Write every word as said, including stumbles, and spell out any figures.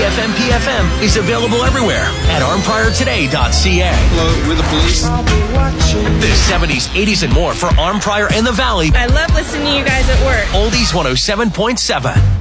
F M P F M is available everywhere at arm prior today dot c a. Hello, we're the police. The seventies, eighties, and more for Arm Prior and the Valley. I love listening to you guys at work. Oldies one oh seven point seven.